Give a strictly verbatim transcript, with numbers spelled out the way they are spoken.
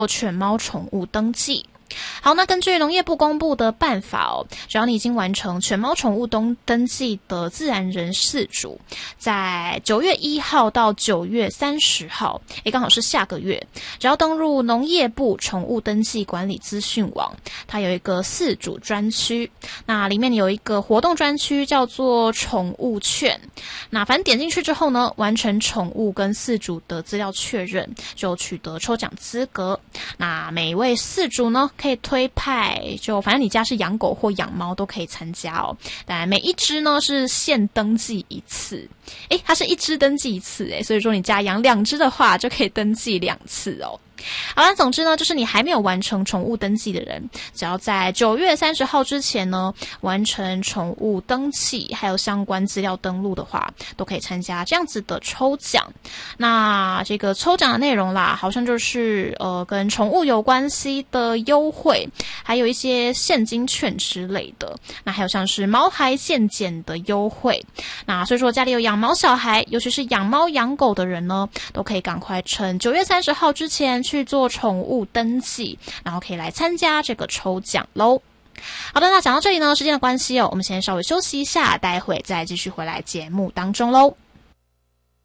犬猫宠物登记。好，那根据农业部公布的办法哦，只要你已经完成犬猫宠物登登记的自然人饲主，在九月一号到九月三十号，诶，刚好是下个月，只要登入农业部宠物登记管理资讯网，它有一个饲主专区，那里面有一个活动专区叫做宠物券，那反正点进去之后呢，完成宠物跟饲主的资料确认，就取得抽奖资格。那每一位饲主呢，可以推派，就反正你家是养狗或养猫都可以参加哦。当然每一只呢是限登记一次，诶，它是一只登记一次诶，所以说你家养两只的话就可以登记两次哦。好了，总之呢，就是你还没有完成宠物登记的人，只要在九月三十号之前呢，完成宠物登记还有相关资料登录的话，都可以参加这样子的抽奖。那这个抽奖的内容啦，好像就是呃跟宠物有关系的优惠，还有一些现金券之类的。那还有像是毛孩健检的优惠。那所以说家里有养毛小孩，尤其是养猫养狗的人呢，都可以赶快趁九月三十号之前去做宠物登记，然后可以来参加这个抽奖咯。好的，那讲到这里呢，时间的关系哦，我们先稍微休息一下，待会再继续回来节目当中咯。